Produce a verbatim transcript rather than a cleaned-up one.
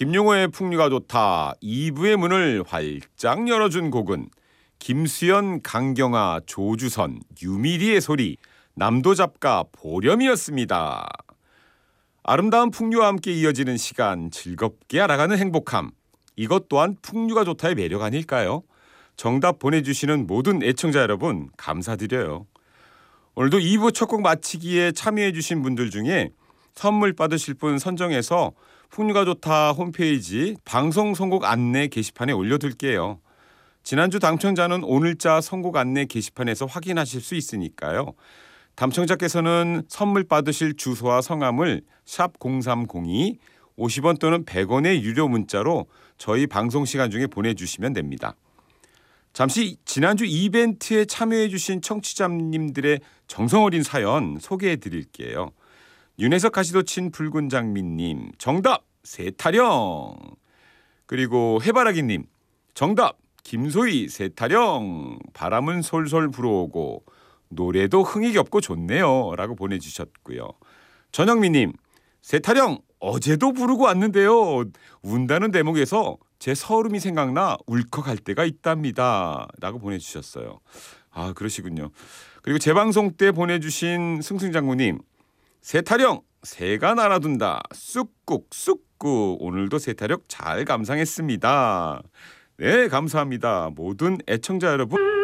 김용호의 풍류가 좋다 이 부의 문을 활짝 열어준 곡은 김수연, 강경아, 조주선, 유미리의 소리, 남도잡가, 보렴이었습니다. 아름다운 풍류와 함께 이어지는 시간, 즐겁게 알아가는 행복함. 이것 또한 풍류가 좋다의 매력 아닐까요? 정답 보내주시는 모든 애청자 여러분 감사드려요. 오늘도 이 부 첫 곡 마치기에 참여해주신 분들 중에 선물 받으실 분 선정해서 풍류가 좋다 홈페이지 방송 선곡 안내 게시판에 올려둘게요. 지난주 당첨자는 오늘자 선곡 안내 게시판에서 확인하실 수 있으니까요. 당첨자께서는 선물 받으실 주소와 성함을 샵 공삼공이 오십 원 또는 백 원의 유료 문자로 저희 방송 시간 중에 보내주시면 됩니다. 잠시 지난주 이벤트에 참여해주신 청취자님들의 정성어린 사연 소개해드릴게요. 윤혜석 가시도친 붉은 장미님 정답 세타령. 그리고 해바라기님 정답 김소희 세타령. 바람은 솔솔 불어오고 노래도 흥이 겹고 좋네요 라고 보내주셨고요. 전영미님 세타령 어제도 부르고 왔는데요. 운다는 대목에서 제 서름이 생각나 울컥할 때가 있답니다 라고 보내주셨어요. 아 그러시군요. 그리고 재방송 때 보내주신 승승장구님 세타령 새가 날아둔다 쑥국 쑥국. 오늘도 세타령 잘 감상했습니다. 네 감사합니다. 모든 애청자 여러분